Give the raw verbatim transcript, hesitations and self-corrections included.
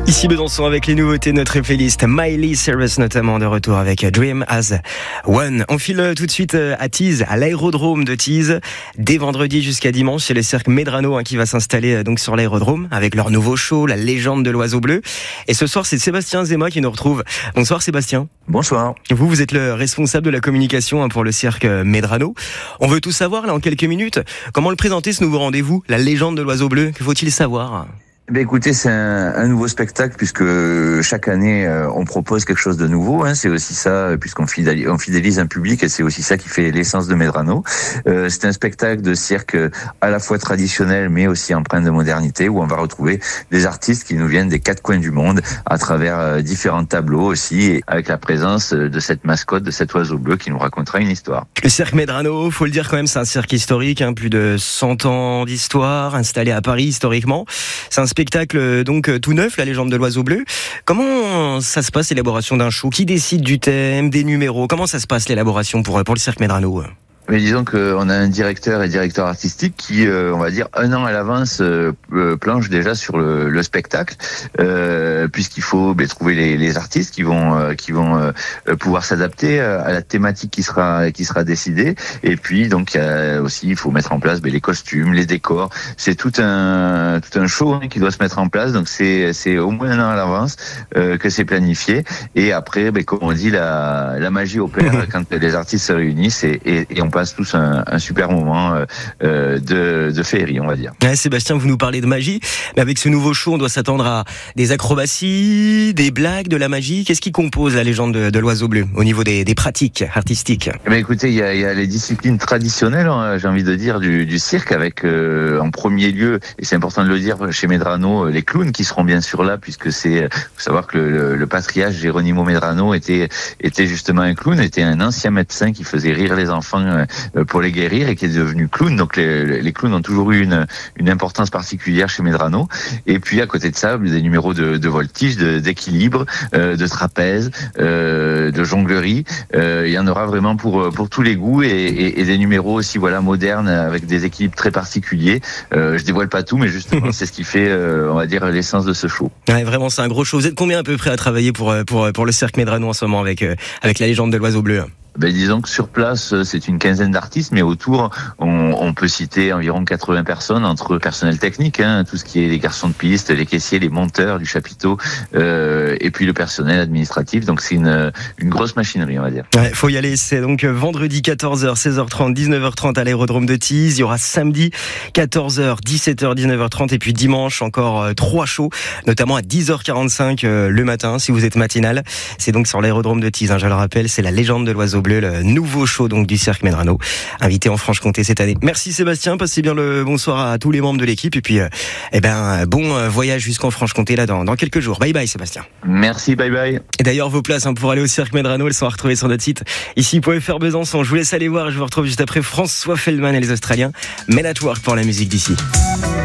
Ici Besançon avec les nouveautés de notre playlist. Miley Cyrus notamment de retour avec Dream as One. On file tout de suite à Tees, à l'aérodrome de Tees, dès vendredi jusqu'à dimanche. C'est le cirque Medrano hein, qui va s'installer donc sur l'aérodrome avec leur nouveau show, la légende de l'oiseau bleu. Et ce soir, c'est Sébastien Zema qui nous retrouve. Bonsoir Sébastien. Bonsoir. Vous, vous êtes le responsable de la communication hein, pour le cirque Medrano. On veut tout savoir là en quelques minutes. Comment le présenter ce nouveau rendez-vous, la légende de l'oiseau bleu? Que faut-il savoir? Ben écoutez, c'est un, un nouveau spectacle puisque chaque année euh, on propose quelque chose de nouveau. Hein, c'est aussi ça, puisqu'on fidélise, on fidélise un public et c'est aussi ça qui fait l'essence de Medrano. Euh, c'est un spectacle de cirque à la fois traditionnel mais aussi empreint de modernité où on va retrouver des artistes qui nous viennent des quatre coins du monde à travers euh, différents tableaux aussi, et avec la présence de cette mascotte, de cet oiseau bleu qui nous racontera une histoire. Le cirque Medrano, faut le dire quand même, c'est un cirque historique, hein, plus de cent ans d'histoire, installé à Paris historiquement. C'est un spectacle donc tout neuf, la légende de l'oiseau bleu. Comment ça se passe l'élaboration d'un show? Qui décide du thème, des numéros? Comment ça se passe l'élaboration pour pour le cirque Medrano? Mais disons qu'on a un directeur et directeur artistique qui, euh, on va dire, un an à l'avance euh, planche déjà sur le, le spectacle, euh, puisqu'il faut ben, trouver les, les artistes qui vont euh, qui vont euh, pouvoir s'adapter à la thématique qui sera qui sera décidée. Et puis donc euh, aussi il faut mettre en place ben, les costumes, les décors. C'est tout un tout un show hein, qui doit se mettre en place. Donc c'est c'est au moins un an à l'avance euh, que c'est planifié. Et après, ben, comme on dit, la la magie opère quand les artistes se réunissent et, et, et on passe tous un, un super moment euh, de, de féerie, on va dire. Ouais, Sébastien, vous nous parlez de magie, mais avec ce nouveau show, on doit s'attendre à des acrobaties, des blagues, de la magie. Qu'est-ce qui compose la légende de, de l'oiseau bleu au niveau des, des pratiques artistiques? Eh bien, écoutez, il y a, il y a les disciplines traditionnelles, hein, j'ai envie de dire, du, du cirque, avec euh, en premier lieu, et c'est important de le dire chez Medrano, les clowns qui seront bien sûr là, puisque c'est, faut savoir que le, le, le patriarche Geronimo Medrano était était justement un clown, était un ancien médecin qui faisait rire les enfants pour les guérir et qui est devenu clown. Donc les, les clowns ont toujours eu une, une importance particulière chez Medrano. Et puis à côté de ça, des numéros de, de voltige, de, d'équilibre, euh, de trapèze, euh, de jonglerie. Euh, il y en aura vraiment pour pour tous les goûts et, et, et des numéros aussi voilà modernes avec des équilibres très particuliers. Euh, je dévoile pas tout, mais justement c'est ce qui fait, euh, on va dire, l'essence de ce show. Ouais, vraiment c'est un gros show. Vous êtes combien à peu près à travailler pour pour pour le cirque Medrano en ce moment avec avec la légende de l'oiseau bleu? Ben, disons que sur place, c'est une quinzaine d'artistes, mais autour, on, on peut citer environ quatre-vingts personnes, entre personnel technique, hein, tout ce qui est les garçons de piste, les caissiers, les monteurs du chapiteau, euh, et puis le personnel administratif. Donc c'est une, une grosse machinerie, on va dire. Ouais, faut y aller. C'est donc vendredi quatorze heures, seize heures trente, dix-neuf heures trente à l'aérodrome de Tees. Il y aura samedi quatorze heures, dix-sept heures, dix-neuf heures trente, et puis dimanche encore euh, trois shows, notamment à dix heures quarante-cinq euh, le matin, si vous êtes matinal. C'est donc sur l'aérodrome de Tees. Hein, je le rappelle, c'est la légende de l'oiseau bleu, le nouveau show donc du cirque Medrano, invité en Franche-Comté cette année. Merci Sébastien, passez bien le bonsoir à tous les membres de l'équipe et puis euh, eh ben bon voyage jusqu'en Franche-Comté là dans, dans quelques jours. Bye bye Sébastien. Merci, bye bye. Et d'ailleurs vos places hein, pour aller au cirque Medrano, elles sont à retrouver sur notre site ici point f r Besançon. Je vous laisse aller voir, je vous retrouve juste après François Feldman et les Australiens. Men at Work pour la musique d'ici.